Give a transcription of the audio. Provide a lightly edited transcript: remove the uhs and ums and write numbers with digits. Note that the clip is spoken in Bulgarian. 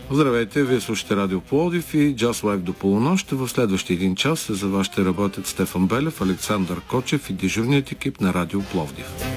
Здравейте, вие слушате Радио Пловдив и Just Live до полунощ. В следващия един час за вас ще работят Стефан Белев, Александър Кочев и дежурният екип на Радио Пловдив.